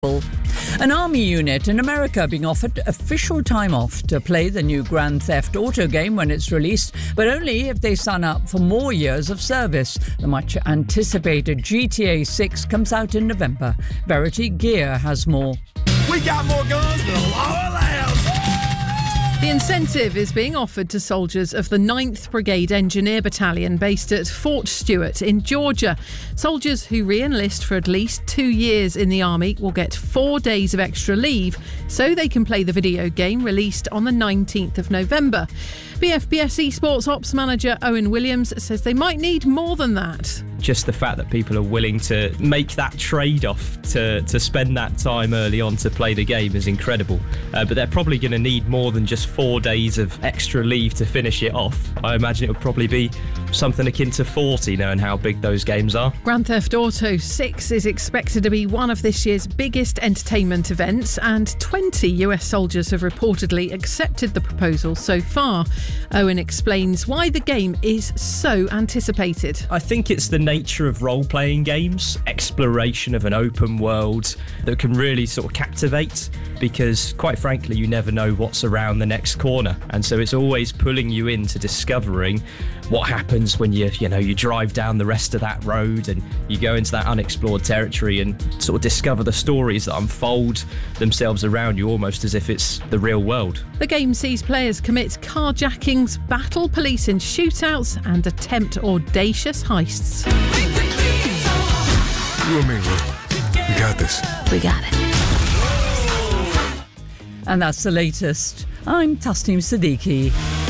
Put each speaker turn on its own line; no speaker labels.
An army unit in America being offered official time off to play the new Grand Theft Auto game when it's released, but only if they sign up for more years of service. The much anticipated GTA 6 comes out in November. Verity Gear has more.
We got more guns than a law allows.
The incentive is being offered to soldiers of the 9th Brigade Engineer Battalion based at Fort Stewart in Georgia. Soldiers who re-enlist for at least 2 years in the Army will get 4 days of extra leave so they can play the video game released on the 19th of November. BFBS Esports Ops Manager Owen Williams says they might need more than that.
Just the fact that people are willing to make that trade-off to spend that time early on to play the game is incredible. But they're probably going to need more than just 4 days of extra leave to finish it off. I imagine it would probably be something akin to 40, knowing how big those games are.
Grand Theft Auto 6 is expected to be one of this year's biggest entertainment events, and 20 US soldiers have reportedly accepted the proposal so far. Owen explains why the game is so anticipated.
I think it's the nature of role-playing games, exploration of an open world that can really sort of captivate, because quite frankly you never know what's around the next corner, and so it's always pulling you into discovering what happens when you drive down the rest of that road and you go into that unexplored territory and sort of discover the stories that unfold themselves around you, almost as if it's the real world.
The game sees players commit carjackings, battle police in shootouts and attempt audacious heists.
You and me, Will. We got this.
We got it.
And that's the latest. I'm Tasneem Siddiqui.